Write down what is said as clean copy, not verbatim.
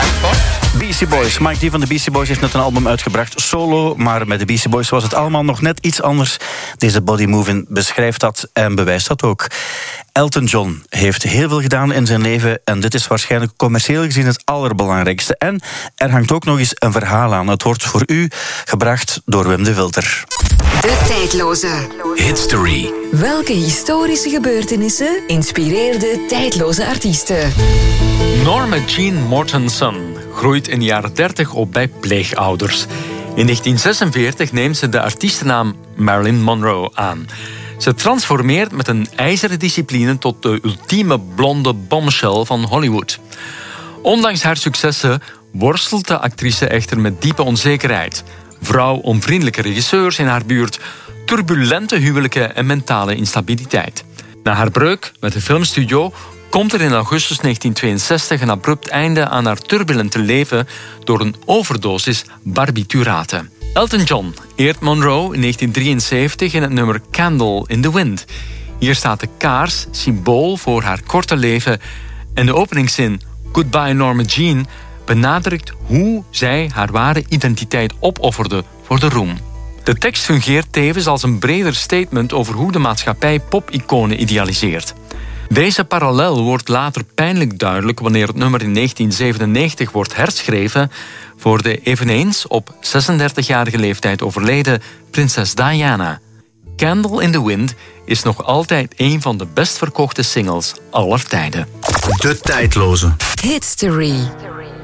Beastie Boys. Mike D van de Beastie Boys heeft net een album uitgebracht, solo. Maar met de Beastie Boys was het allemaal nog net iets anders. Deze Body Movin' beschrijft dat en bewijst dat ook. Elton John heeft heel veel gedaan in zijn leven en dit is waarschijnlijk commercieel gezien het allerbelangrijkste. En er hangt ook nog eens een verhaal aan. Het wordt voor u gebracht door Wim de Wilter. De tijdloze History. Welke historische gebeurtenissen inspireerden tijdloze artiesten? Norma Jean Mortensen groeit in de jaren 30 op bij pleegouders. In 1946 neemt ze de artiestennaam Marilyn Monroe aan. Ze transformeert met een ijzeren discipline tot de ultieme blonde bombshell van Hollywood. Ondanks haar successen worstelt de actrice echter met diepe onzekerheid. Vrouw-onvriendelijke regisseurs in haar buurt, turbulente huwelijken en mentale instabiliteit. Na haar breuk met de filmstudio komt er in augustus 1962 een abrupt einde aan haar turbulente leven door een overdosis barbituraten. Elton John eert Monroe in 1973 in het nummer Candle in the Wind. Hier staat de kaars, symbool voor haar korte leven, en de openingszin Goodbye Norma Jean benadrukt hoe zij haar ware identiteit opofferde voor de roem. De tekst fungeert tevens als een breder statement over hoe de maatschappij pop-iconen idealiseert. Deze parallel wordt later pijnlijk duidelijk wanneer het nummer in 1997 wordt herschreven voor de eveneens op 36-jarige leeftijd overleden prinses Diana. Candle in the Wind is nog altijd een van de best verkochte singles aller tijden. De tijdloze History.